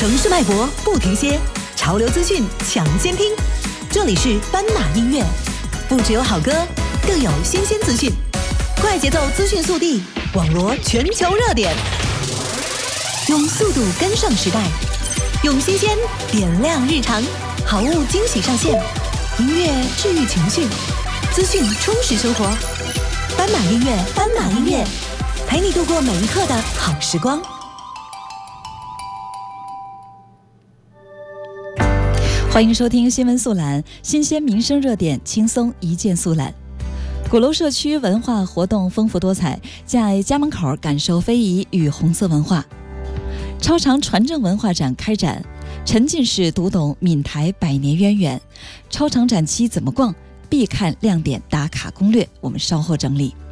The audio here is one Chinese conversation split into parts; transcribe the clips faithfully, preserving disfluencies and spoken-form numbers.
城市脉搏不停歇，潮流资讯抢先听。这里是斑马音乐，不只有好歌，更有新鲜资讯。快节奏资讯速递，网罗全球热点，用速度跟上时代，用新鲜点亮日常。好物惊喜上线，音乐治愈情绪，资讯充实生活。斑马音乐，斑马音乐，陪你度过每一刻的好时光。 欢迎收听新闻速览，新鲜民生热点，轻松一键速览。鼓楼社区文化活动丰富多彩，在家门口感受非遗与红色文化。超长传政文化展开展，沉浸式读懂闽台百年渊源。超长展期怎么逛？必看亮点打卡攻略，我们稍后整理。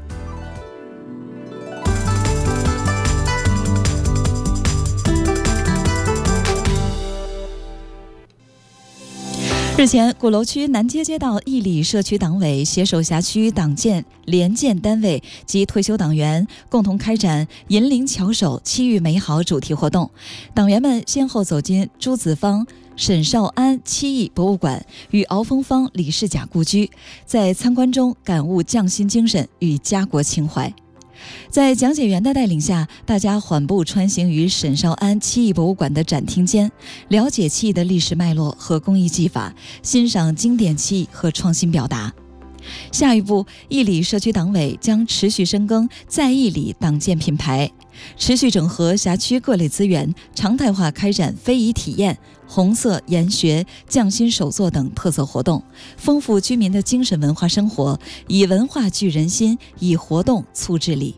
日前，鼓楼区南街街道义里社区党委携手辖区党建联建单位及退休党员，共同开展银陵巧手七育美好主题活动。党员们先后走进朱子方、沈绍安七义博物馆与敖丰芳李世甲故居，在参观中感悟匠心精神与家国情怀。在讲解员的带领下，大家缓步穿行于沈绍安七艺博物馆的展厅间，了解七艺的历史脉络和工艺技法，欣赏经典七艺和创新表达。下一步，义里社区党委将持续深耕在义里党建品牌，持续整合辖区各类资源，常态化开展非遗体验、红色研学、匠心手作等特色活动，丰富居民的精神文化生活，以文化聚人心，以活动促治理。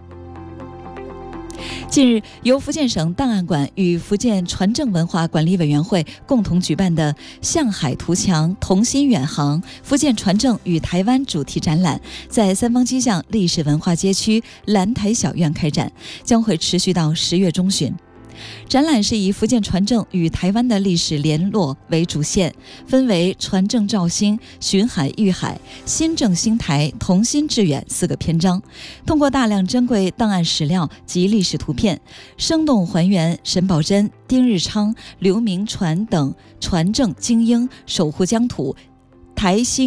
近日，由福建省档案馆与福建传政文化管理委员会共同举办的“向海图强，同心远航：福建传政与台湾”主题展览，在三坊七巷历史文化街区兰台小院开展，将会持续到十月中旬。展览是以福建传政与台湾的历史联络为主线，分为传政肇兴、巡海育海、新政兴台、同心致远四个篇章，通过大量珍贵档案史料及历史图片，生动还原沈葆桢、丁日昌、刘铭传等传政精英守护疆土、台兴